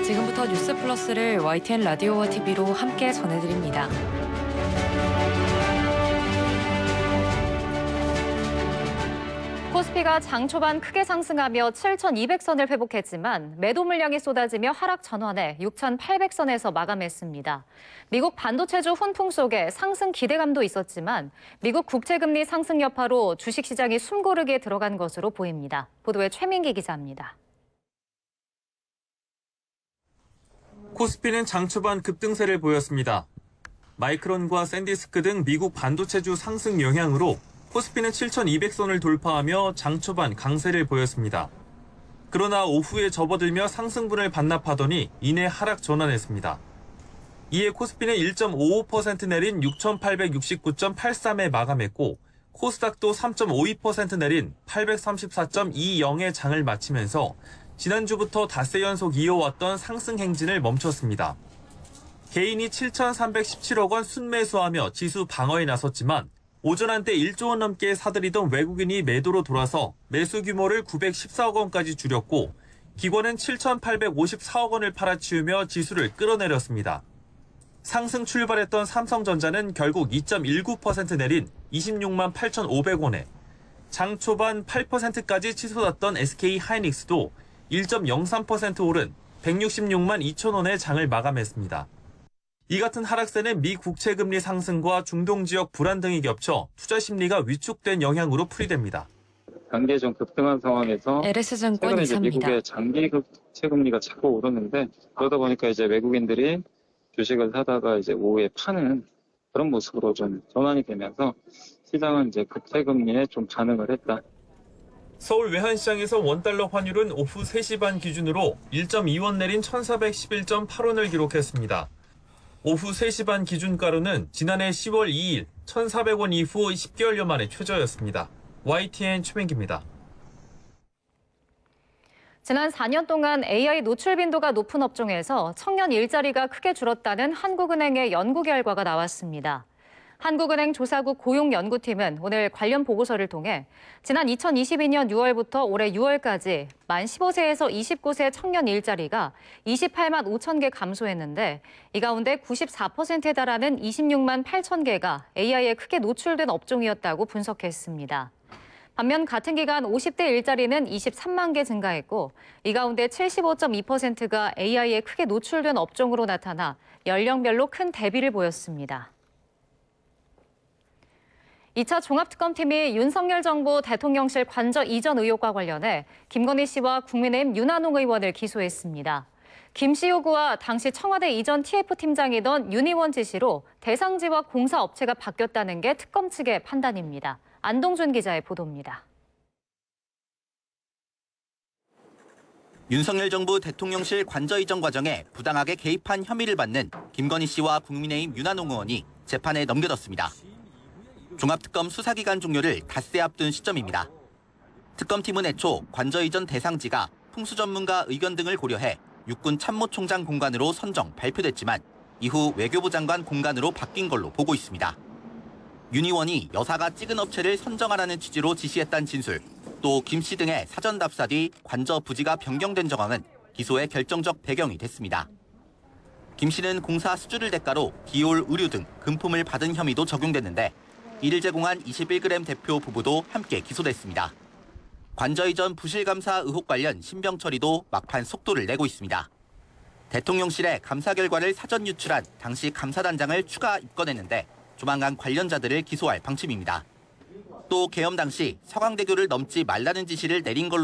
지금부터 뉴스 플러스를 YTN 라디오와 TV로 함께 전해드립니다. 코스피가 장 초반 크게 상승하며 7,200선을 회복했지만 매도 물량이 쏟아지며 하락 전환해 6,800선에서 마감했습니다. 미국 반도체주 훈풍 속에 상승 기대감도 있었지만 미국 국채금리 상승 여파로 주식시장이 숨고르게 들어간 것으로 보입니다. 보도에 최민기 기자입니다. 코스피는 장 초반 급등세를 보였습니다. 마이크론과 샌디스크 등 미국 반도체주 상승 영향으로 코스피는 7,200선을 돌파하며 장 초반 강세를 보였습니다. 그러나 오후에 접어들며 상승분을 반납하더니 이내 하락 전환했습니다. 이에 코스피는 1.55% 내린 6,869.83에 마감했고 코스닥도 3.52% 내린 834.20의 장을 마치면서 지난주부터 닷새 연속 이어왔던 상승 행진을 멈췄습니다. 개인이 7,317억 원 순매수하며 지수 방어에 나섰지만 오전 한때 1조 원 넘게 사들이던 외국인이 매도로 돌아서 매수 규모를 914억 원까지 줄였고 기관은 7,854억 원을 팔아치우며 지수를 끌어내렸습니다. 상승 출발했던 삼성전자는 결국 2.19% 내린 26만 8,500원에 장 초반 8%까지 치솟았던 SK하이닉스도 1.03% 오른 166만 2천 원의 장을 마감했습니다. 이 같은 하락세는 미 국채금리 상승과 중동 지역 불안 등이 겹쳐 투자 심리가 위축된 영향으로 풀이됩니다. 단기에 좀 급등한 상황에서 LS증권 최근에 이사입니다. 미국의 장기 국채금리가 자꾸 오르는데 그러다 보니까 이제 외국인들이 주식을 사다가 이제 오후에 파는 그런 모습으로 좀 전환이 되면서 시장은 이제 국채금리에 좀 반응을 했다. 서울 외환시장에서 원달러 환율은 오후 3시 반 기준으로 1.2원 내린 1,411.8원을 기록했습니다. 오후 3시 반 기준가로는 지난해 10월 2일 1,400원 이후 10개월여 만에 최저였습니다. YTN 최민기입니다. 지난 4년 동안 AI 노출 빈도가 높은 업종에서 청년 일자리가 크게 줄었다는 한국은행의 연구 결과가 나왔습니다. 한국은행 조사국 고용연구팀은 오늘 관련 보고서를 통해 지난 2022년 6월부터 올해 6월까지 만 15세에서 29세 청년 일자리가 28만 5천 개 감소했는데 이 가운데 94%에 달하는 26만 8천 개가 AI에 크게 노출된 업종이었다고 분석했습니다. 반면 같은 기간 50대 일자리는 23만 개 증가했고 이 가운데 75.2%가 AI에 크게 노출된 업종으로 나타나 연령별로 큰 대비를 보였습니다. 2차 종합특검팀이 윤석열 정부 대통령실 관저 이전 의혹과 관련해 김건희 씨와 국민의힘 윤한홍 의원을 기소했습니다. 김 씨 요구와 당시 청와대 이전 TF팀장이던 윤 의원 지시로 대상지와 공사업체가 바뀌었다는 게 특검 측의 판단입니다. 안동준 기자의 보도입니다. 윤석열 정부 대통령실 관저 이전 과정에 부당하게 개입한 혐의를 받는 김건희 씨와 국민의힘 윤한홍 의원이 재판에 넘겨졌습니다. 종합특검 수사기간 종료를 닷새 앞둔 시점입니다. 특검팀은 애초 관저 이전 대상지가 풍수 전문가 의견 등을 고려해 육군 참모총장 공간으로 선정 발표됐지만 이후 외교부 장관 공간으로 바뀐 걸로 보고 있습니다. 윤 의원이 여사가 찍은 업체를 선정하라는 취지로 지시했다는 진술, 또 김 씨 등의 사전 답사 뒤 관저 부지가 변경된 정황은 기소의 결정적 배경이 됐습니다. 김 씨는 공사 수주를 대가로 디올 의류 등 금품을 받은 혐의도 적용됐는데 이를 제공한 21g 대표 부부도 함께 기소됐습니다. 관저 이전 부실감사 의혹 관련 신병 처리도 막판 속도를 내고 있습니다. 대통령실에 감사 결과를 사전 유출한 당시 감사단장을 추가 입건했는데 조만간 관련자들을 기소할 방침입니다. 또 계엄 당시 서강대교를 넘지 말라는 지시를 내린 걸로